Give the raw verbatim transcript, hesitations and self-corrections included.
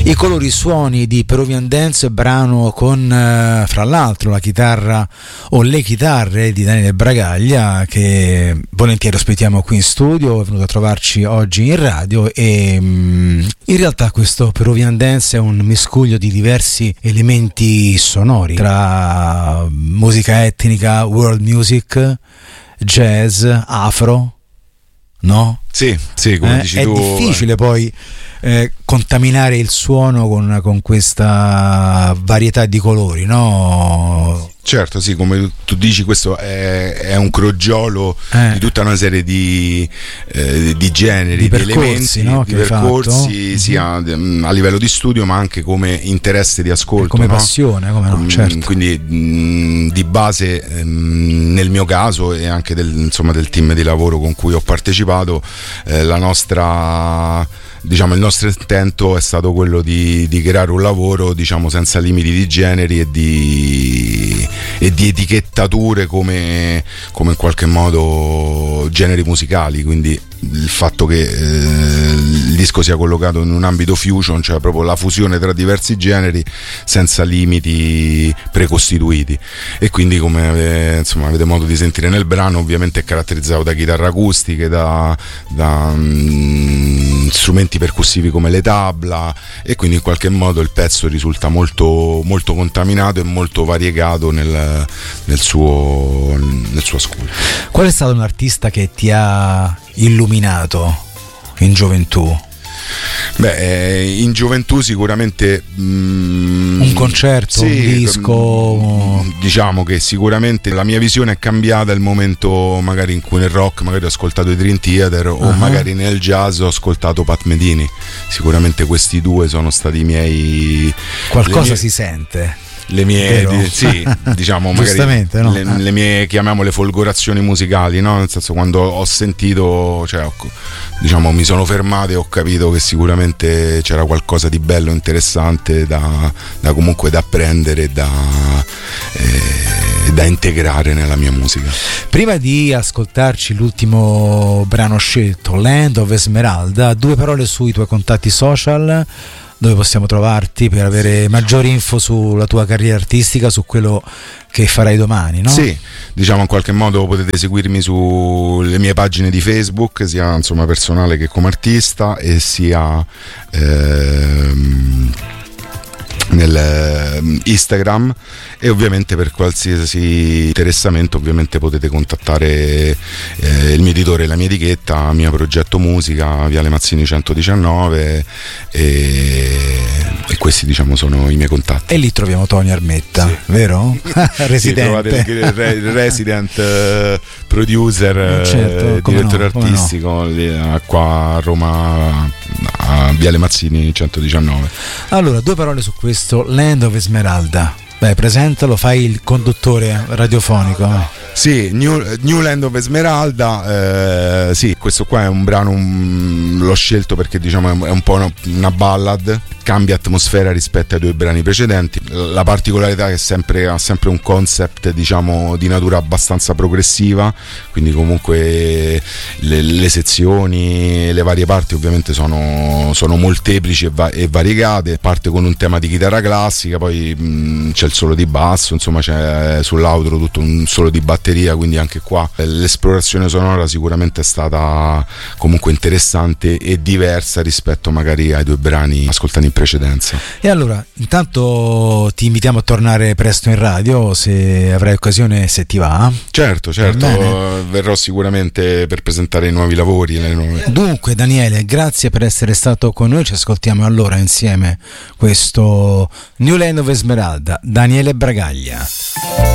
I colori suoni di Peruvian Dance, brano con eh, fra l'altro la chitarra o le chitarre di Daniele Bragaglia, che volentieri ospitiamo qui in studio, è venuto a trovarci oggi in radio. E mh, in realtà questo Peruvian Dance è un miscuglio di diversi elementi sonori, tra musica etnica, world music, jazz, afro, no? Sì, sì, come eh, dici è tu. È difficile poi eh, contaminare il suono con, con questa varietà di colori, no? Certo, sì, come tu dici, questo è, è un crogiolo eh. di tutta una serie di, eh, di generi, di, di elementi, elementi, no? di percorsi, fatto. sia a livello di studio ma anche come interesse di ascolto. Come no? passione, come no, certo. Quindi mh, di base, mh, nel mio caso e anche del, insomma, del team di lavoro con cui ho partecipato, eh, la nostra... diciamo il nostro intento è stato quello di, di creare un lavoro, diciamo, senza limiti di generi e di, e di etichettature come, come in qualche modo generi musicali, quindi il fatto che eh, il disco sia collocato in un ambito fusion, cioè proprio la fusione tra diversi generi senza limiti precostituiti, e quindi come eh, insomma avete modo di sentire nel brano, ovviamente è caratterizzato da chitarre acustiche, da, da mm, strumenti percussivi come le tabla, e quindi in qualche modo il pezzo risulta molto, molto contaminato e molto variegato nel, nel suo nel suo ascolto. Qual è stato un artista che ti ha illuminato in gioventù? Beh, in gioventù sicuramente mm, un concerto, sì, un disco. Diciamo che sicuramente la mia visione è cambiata il momento magari in cui nel rock magari ho ascoltato i Dream Theater, uh-huh. o magari nel jazz ho ascoltato Pat Metheny. Sicuramente questi due sono stati i miei. Qualcosa mie... si sente. Le mie, di, sì, diciamo magari no? le, le mie, chiamiamole, folgorazioni musicali, no? Nel senso, quando ho sentito, cioè, ho, diciamo, mi sono fermato e ho capito che sicuramente c'era qualcosa di bello, interessante da, da comunque da apprendere, da, eh, da integrare nella mia musica. Prima di ascoltarci l'ultimo brano scelto, Land of Esmeralda, due parole sui tuoi contatti social, dove possiamo trovarti per avere maggiori info sulla tua carriera artistica, su quello che farai domani, no? Sì, diciamo in qualche modo potete seguirmi sulle mie pagine di Facebook, sia insomma personale che come artista, e sia ehm, nel Instagram, e ovviamente per qualsiasi interessamento ovviamente potete contattare eh, il mio editore, la mia etichetta, Mia Progetto Musica, Viale Mazzini centodiciannove, e, e questi diciamo sono i miei contatti. E lì troviamo Tony Armetta, sì. Vero? Residente. Sì, trovate il, il resident uh, producer, certo, uh, direttore no, artistico no. lì, qua a Roma, a Viale Mazzini centodiciannove. Allora, due parole su questo Land of Esmeralda. Beh, presentalo, fai il conduttore radiofonico. Sì, New, New Land of Esmeralda, eh, sì, questo qua è un brano, um, l'ho scelto perché diciamo è un po' una, una ballad, cambia atmosfera rispetto ai due brani precedenti. La particolarità è che sempre, ha sempre un concept, diciamo, di natura abbastanza progressiva, quindi comunque le, le sezioni, le varie parti ovviamente sono, sono molteplici e, va, e variegate. Parte con un tema di chitarra classica, poi mh, c'è il solo di basso, insomma c'è sull'outro tutto un solo di batteria, quindi anche qua l'esplorazione sonora sicuramente è stata comunque interessante e diversa rispetto magari ai due brani ascoltati in precedenza. E allora, intanto ti invitiamo a tornare presto in radio, se avrai occasione, se ti va. Certo, certo, verrò sicuramente per presentare i nuovi lavori, le nuove... Dunque Daniele, grazie per essere stato con noi, ci ascoltiamo allora insieme questo New Land of Esmeralda, Daniele Bragaglia.